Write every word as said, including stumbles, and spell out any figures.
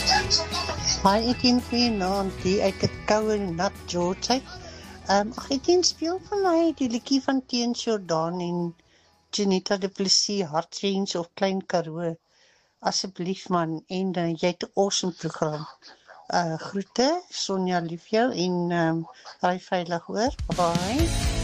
Hi, Etienne, goeienaand, die uit die koue nat George uit. Um, ag, Etienne, speel vir my die liedjie van Teens Jordaan en Janita du Plessis, Heartrange of Klein Karoo. Asseblief man, en uh, jy het 'n awesome program. Uh, groete, Sonja lief jou en um, ry veilig hoor, bye.